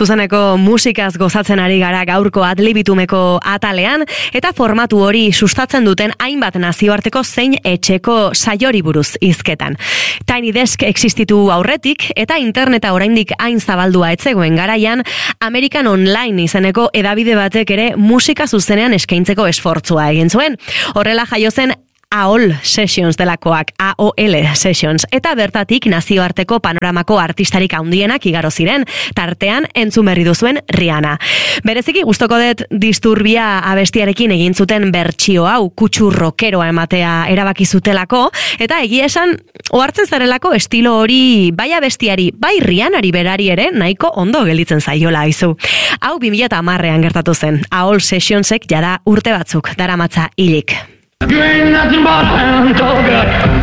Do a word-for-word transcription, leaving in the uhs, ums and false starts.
Zuzeneko musikaz gozatzen ari gara gaurko adlibitumeko atalean, eta formatu hori sustatzen duten hainbat nazioarteko zein etxeko saiori buruz hizketan. Tiny Desk existitu aurretik, eta interneta oraindik hain zabaldua etzegoen garaian, American Online izeneko edabide batek ere musika zuzenean eskaintzeko esfortzua egin zuen. Horrela jaio zen A O L Sessions delakoak, A O L Sessions, eta bertatik nazioarteko panoramako artistarik handienak igaro ziren, tartean entzun berri duzuen Rihanna. Bereziki gustoko dut Disturbia abestiarekin egin zuten bertsio hau kutsu rockeroa ematea erabaki zutelako, eta egia esan ohartzen zarelako estilo hori bai abestiari, bai Rihannari berari ere nahiko ondo gelditzen zaiola aizu. Hau bi mila hamarrean gertatu zen, A O L Sessionsek jada urte batzuk daramatza hilik. You ain't nothing but a hound dog.